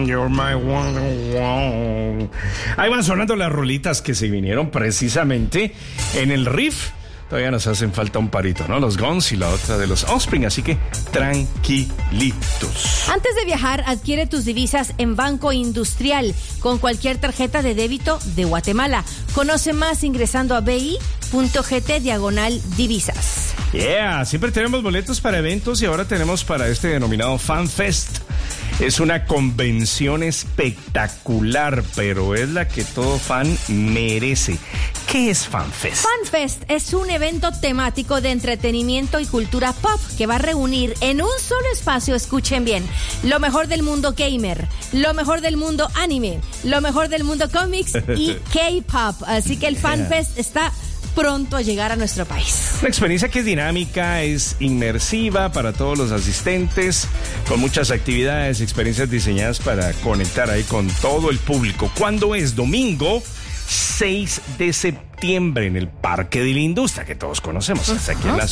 You're my one. Ahí van sonando las rolitas que se vinieron precisamente en el riff. Todavía nos hacen falta un parito, ¿no? Los Guns y la otra de los Offspring, así que tranquilitos. Antes de viajar, adquiere tus divisas en Banco Industrial con cualquier tarjeta de débito de Guatemala. Conoce más ingresando a bi.gt/divisas. Yeah, siempre tenemos boletos para eventos y ahora tenemos para este denominado Fan Fest. Es una convención espectacular, pero es la que todo fan merece. ¿Qué es FanFest? FanFest es un evento temático de entretenimiento y cultura pop que va a reunir en un solo espacio, escuchen bien, lo mejor del mundo gamer, lo mejor del mundo anime, lo mejor del mundo cómics y K-pop. Así que el FanFest está pronto a llegar a nuestro país. Una experiencia que es dinámica, es inmersiva para todos los asistentes, con muchas actividades, experiencias diseñadas para conectar ahí con todo el público. ¿Cuándo es? Domingo 6 de septiembre en el Parque de la Industria, que todos conocemos, hasta aquí en la